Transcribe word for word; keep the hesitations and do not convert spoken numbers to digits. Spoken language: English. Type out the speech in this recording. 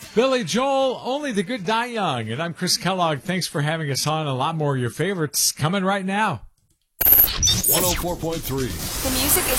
Billy Joel, Only the Good Die Young. And I'm Chris Kellogg. Thanks for having us on. A lot more of your favorites coming right now. one oh four point three. The music is